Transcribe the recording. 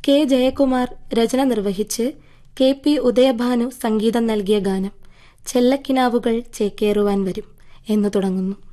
K Jayakumar രചന നിർവഹിച്ച് KP Udayabhanu സംഗീതം നൽകിയ ഗാനം ചെല്ലക്കിനാവുകൾ ചേക്കേറുവാൻ വരും എന്നു തുടങ്ങുന്നു.